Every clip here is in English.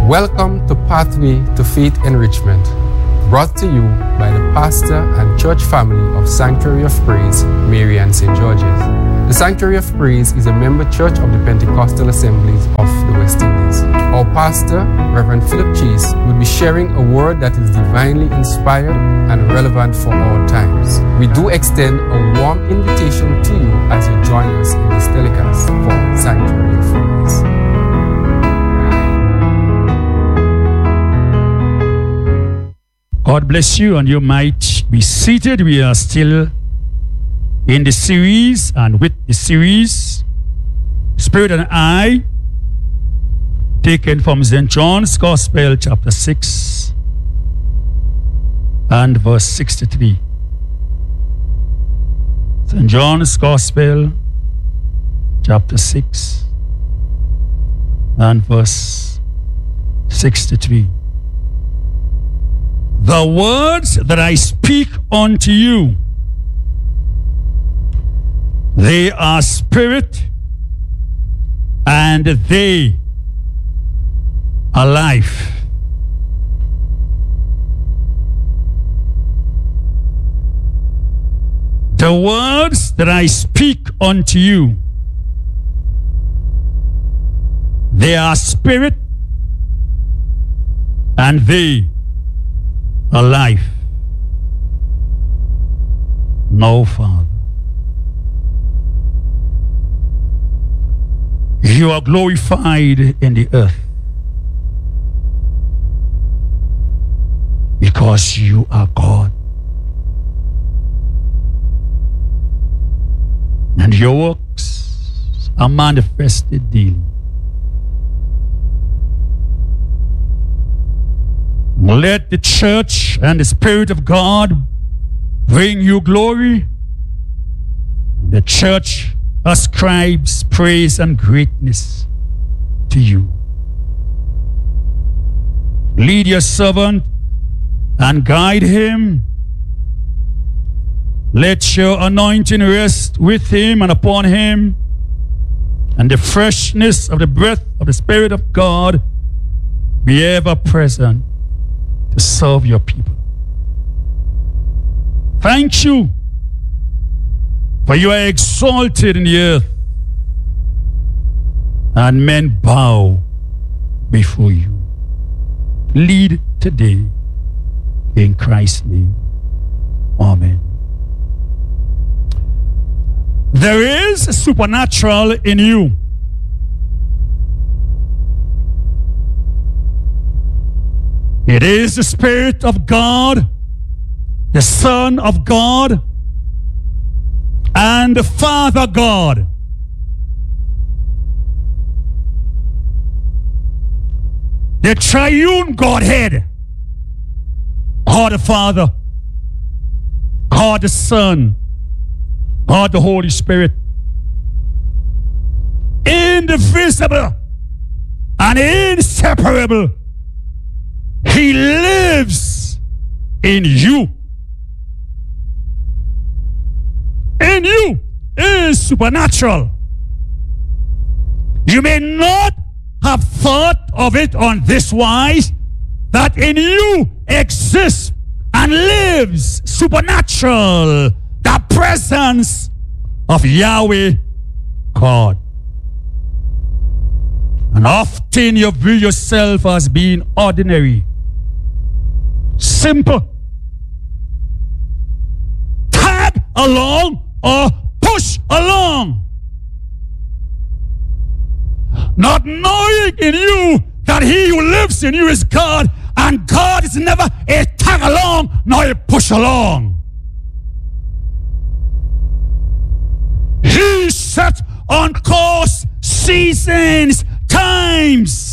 Welcome to Pathway to Faith Enrichment, brought to you by the pastor and church family of Sanctuary of Praise, Marian St. George's. The Sanctuary of Praise is a member church of the Pentecostal Assemblies of the West Indies. Our pastor, Reverend Philip Chase, will be sharing a word that is divinely inspired and relevant for all times. We do extend a warm invitation to you as you join us in this telecast for Sanctuary of Praise. God bless you, and you might be seated. We are still in the series, and with the series, Spirit and I, taken from St. John's Gospel, chapter 6 and verse 63. St. John's Gospel, chapter 6 and verse 63. The words that I speak unto you, they are spirit and they are life. The words that I speak unto you, they are spirit and they are life. No, Father, you are glorified in the earth because you are God, and your works are manifested daily. Let the church and the Spirit of God bring you glory. The church ascribes praise and greatness to you. Lead your servant and guide him. Let your anointing rest with him and upon him, and the freshness of the breath of the Spirit of God be ever present to serve your people. Thank you, for you are exalted in the earth, and men bow before you. Lead today, in Christ's name. Amen. There is a supernatural in you. It is the Spirit of God, the Son of God, and the Father God. The triune Godhead, God the Father, God the Son, God the Holy Spirit, indivisible and inseparable. He lives in you. In you is supernatural. You may not have thought of it on this wise, that in you exists and lives supernatural, the presence of Yahweh God. And often you view yourself as being ordinary, simple, tag along or push along, not knowing in you that he who lives in you is God, and God is never a tag along nor a push along. He set on course, seasons, times.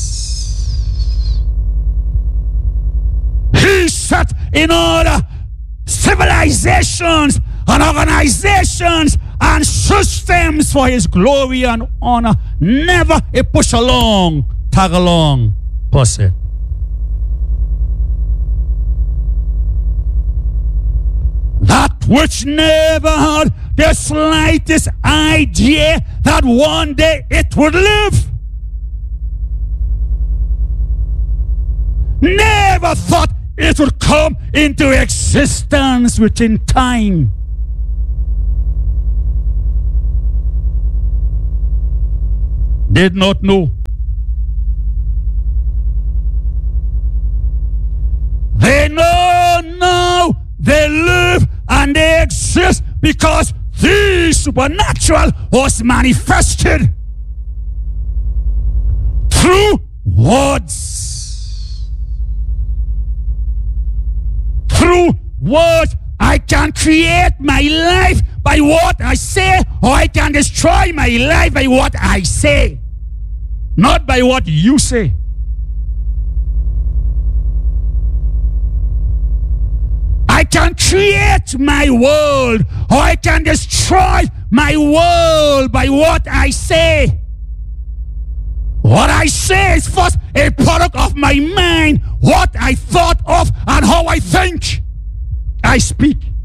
He set in order civilizations and organizations and systems for his glory and honor. Never a push along, tag along person. That which never had the slightest idea that one day it would live. never thought it would come into existence within time. Did not know. They know now they live and they exist because the supernatural was manifested through words. Through words, I can create my life by what I say, or I can destroy my life by what I say, not by what you say. I can create my world, or I can destroy my world by what I say. What I say is first a product of my mind, what I thought of and how I think. I speak.